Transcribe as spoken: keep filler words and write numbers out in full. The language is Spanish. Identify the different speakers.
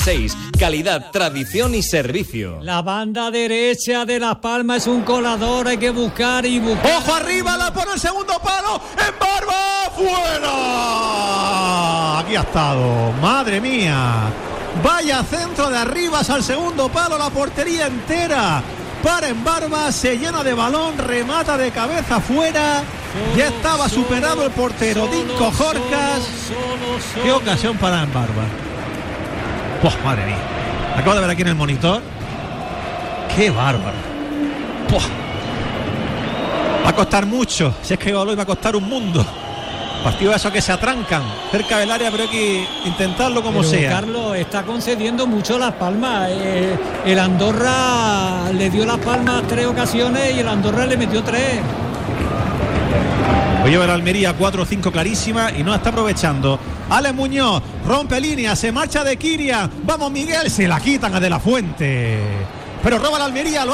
Speaker 1: seis. Calidad, tradición y servicio.
Speaker 2: La banda derecha de Las Palmas es un colador, hay que buscar y buscar.
Speaker 3: ¡Ojo arriba! ¡La pone el segundo palo! ¡En Barba! ¡Fuera! Aquí ha estado. ¡Madre mía! Vaya centro de Arribas al segundo palo, la portería entera. Para en Barba, se llena de balón, remata de cabeza fuera. Solo, ya estaba solo, superado el portero solo, Dinko Jorcas. Solo, solo, ¡qué ocasión para en Barba! ¡Oh, madre mía! Acabo de ver aquí en el monitor. ¡Qué bárbaro! ¡Puah! Va a costar mucho. Si es que hoy va a costar un mundo. Partido de esos que se atrancan cerca del área, pero hay que intentarlo como
Speaker 2: pero,
Speaker 3: sea.
Speaker 2: Carlos, está concediendo mucho Las Palmas. Eh, el Andorra le dio Las Palmas tres ocasiones y el Andorra le metió tres.
Speaker 3: Voy a ver a Almería cuatro o cinco clarísima y no la está aprovechando. Ale Muñoz rompe línea, se marcha de Kiria. Vamos Miguel, se la quitan a De La Fuente. Pero roba la Almería. Lo